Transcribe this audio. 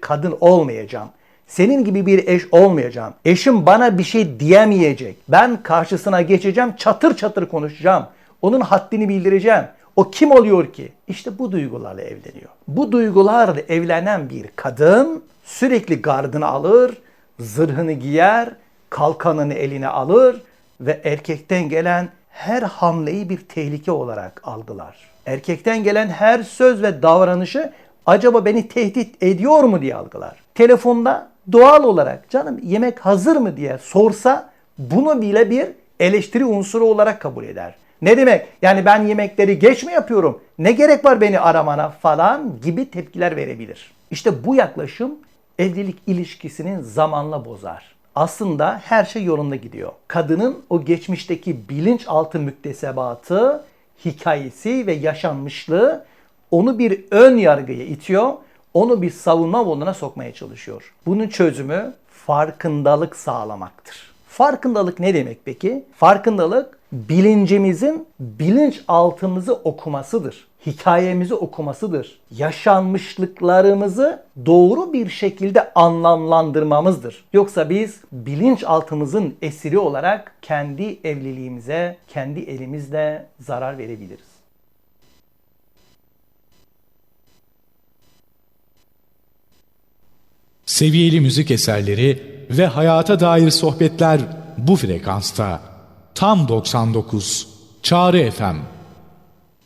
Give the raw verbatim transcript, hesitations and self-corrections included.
kadın olmayacağım. Senin gibi bir eş olmayacağım. Eşim bana bir şey diyemeyecek. Ben karşısına geçeceğim, çatır çatır konuşacağım. Onun haddini bildireceğim. O kim oluyor ki? İşte bu duygularla evleniyor. Bu duygularla evlenen bir kadın sürekli gardını alır, zırhını giyer, kalkanını eline alır ve erkekten gelen her hamleyi bir tehlike olarak algılar. Erkekten gelen her söz ve davranışı acaba beni tehdit ediyor mu diye algılar. Telefonda doğal olarak canım yemek hazır mı diye sorsa bunu bile bir eleştiri unsuru olarak kabul eder. Ne demek? Yani ben yemekleri geç mi yapıyorum? Ne gerek var beni aramana falan gibi tepkiler verebilir. İşte bu yaklaşım evlilik ilişkisini zamanla bozar. Aslında her şey yolunda gidiyor. Kadının o geçmişteki bilinçaltı müktesebatı, hikayesi ve yaşanmışlığı onu bir ön yargıya itiyor, onu bir savunma yoluna sokmaya çalışıyor. Bunun çözümü farkındalık sağlamaktır. Farkındalık ne demek peki? Farkındalık bilincimizin bilinçaltımızı okumasıdır. Hikayemizi okumasıdır. Yaşanmışlıklarımızı doğru bir şekilde anlamlandırmamızdır. Yoksa biz bilinçaltımızın esiri olarak kendi evliliğimize, kendi elimizle zarar verebiliriz. Seviyeli müzik eserleri ve hayata dair sohbetler bu frekansta. Tam doksan dokuz Çağrı F M.